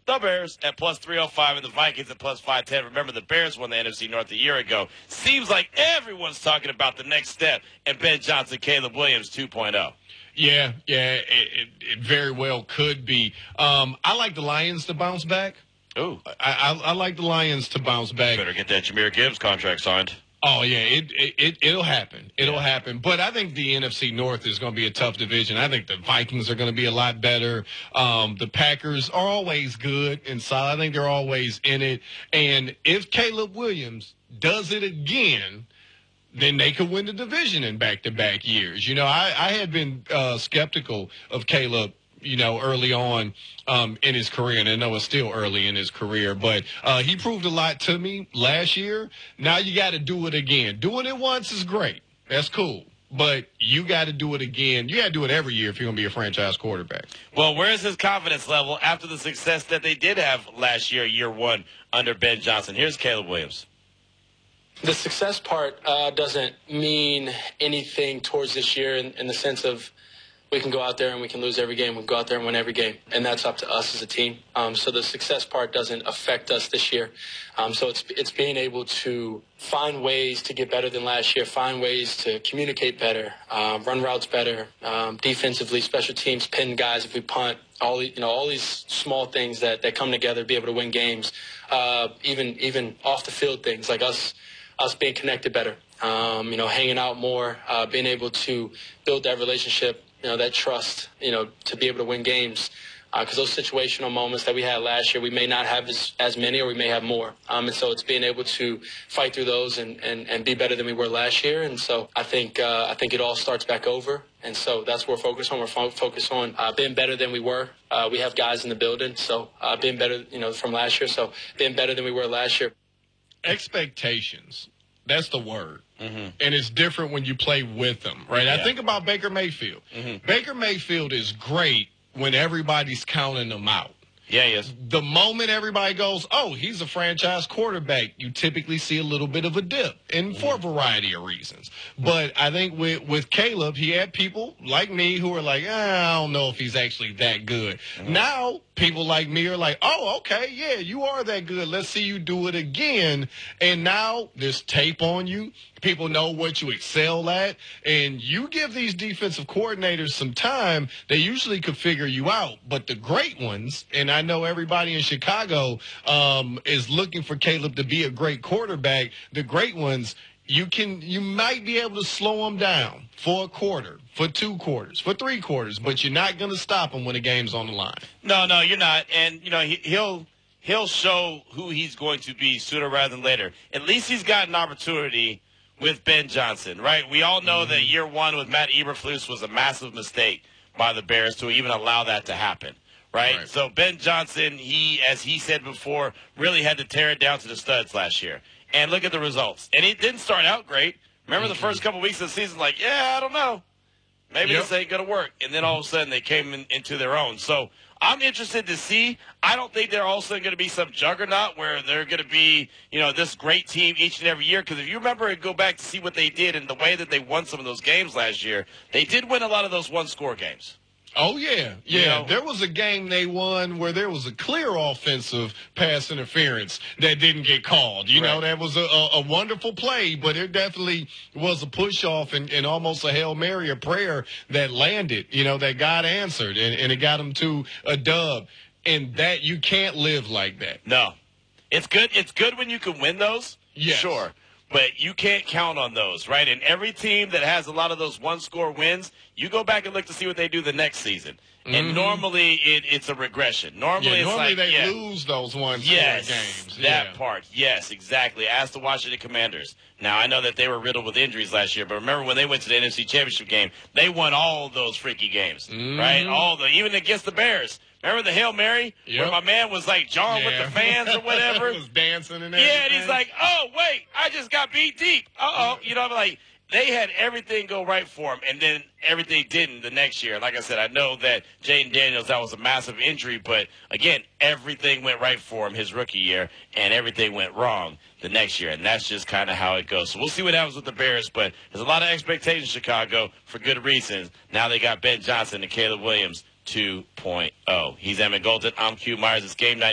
the Bears at plus 305 and the Vikings at plus 510. Remember, the Bears won the NFC North a year ago. Seems like everyone's talking about the next step and Ben Johnson, Caleb Williams 2.0. Yeah, it very well could be. I like the Lions to bounce back. Ooh. I like the Lions to bounce back. Better get that Jahmyr Gibbs contract signed. Oh, yeah, it'll happen. It'll happen. But I think the NFC North is going to be a tough division. I think the Vikings are going to be a lot better. The Packers are always good and solid. I think they're always in it. And if Caleb Williams does it again, then they could win the division in back-to-back years. I had been skeptical of Caleb, early on in his career, and I know it's still early in his career, but he proved a lot to me last year. Now you got to do it again. Doing it once is great. That's cool. But you got to do it again. You got to do it every year if you're going to be a franchise quarterback. Well, where's his confidence level after the success that they did have last year one, under Ben Johnson? Here's Caleb Williams. The success part doesn't mean anything towards this year in the sense of we can go out there and we can lose every game. We can go out there and win every game, and that's up to us as a team. So the success part doesn't affect us this year. So it's being able to find ways to get better than last year, find ways to communicate better, run routes better, defensively, special teams, pin guys if we punt, all these small things that come together, be able to win games, even off the field things like us being connected better, hanging out more, being able to build that relationship, that trust, to be able to win games. Because those situational moments that we had last year, we may not have as many, or we may have more. And so it's being able to fight through those and be better than we were last year. And so I think it all starts back over. And so that's what we're focused on. We're focused on being better than we were. We have guys in the building, so being better, from last year. So being better than we were last year. Expectations. That's the word. Mm-hmm. And it's different when you play with them, right? Yeah. I think about Baker Mayfield. Mm-hmm. Baker Mayfield is great when everybody's counting him out. Yeah, he is. The moment everybody goes, oh, he's a franchise quarterback, you typically see a little bit of a dip, and for a variety of reasons. But I think with Caleb, he had people like me who are like, I don't know if he's actually that good. Mm-hmm. Now, people like me are like, oh, okay, yeah, you are that good. Let's see you do it again. And now there's tape on you. People know what you excel at. And you give these defensive coordinators some time, they usually could figure you out. But the great ones, and I know everybody in Chicago is looking for Caleb to be a great quarterback. The great ones, you might be able to slow them down for a quarter, for 2 quarters, for 3 quarters, but you're not going to stop him when the game's on the line. No, you're not. And, he'll show who he's going to be sooner rather than later. At least he's got an opportunity with Ben Johnson, right? We all know that year one with Matt Eberflus was a massive mistake by the Bears to even allow that to happen, right? So Ben Johnson, he, as he said before, really had to tear it down to the studs last year. And look at the results. And it didn't start out great. Remember the first couple weeks of the season, like, I don't know. Maybe this ain't going to work. And then all of a sudden they came into their own. So I'm interested to see. I don't think they're also going to be some juggernaut where they're going to be, this great team each and every year. Because if you remember and go back to see what they did and the way that they won some of those games last year, they did win a lot of those one-score games. Oh, yeah. There was a game they won where there was a clear offensive pass interference that didn't get called. That was a wonderful play, but it definitely was a push-off and almost a Hail Mary, a prayer that landed, that God answered, and it got them to a dub. And that you can't live like that. No. It's good. It's good when you can win those. Yes. Sure. But you can't count on those, right? And every team that has a lot of those one-score wins, you go back and look to see what they do the next season. Mm-hmm. And normally it's a regression. Normally they lose those one-score games. That part. Yes, exactly. Ask the Washington Commanders. Now, I know that they were riddled with injuries last year, but remember when they went to the NFC Championship game, they won all those freaky games, right? Even against the Bears. Remember the Hail Mary where my man was like John with the fans or whatever? He was dancing and everything. Yeah, and he's like, oh, wait, I just got beat deep. Uh-oh. They had everything go right for him, and then everything didn't the next year. Like I said, I know that Jaden Daniels, that was a massive injury, but, again, everything went right for him his rookie year, and everything went wrong the next year, and that's just kind of how it goes. So we'll see what happens with the Bears, but there's a lot of expectations, Chicago, for good reasons. Now they got Ben Johnson and Caleb Williams 2.0. He's Emmett Golden. I'm Q Myers. It's Game Night.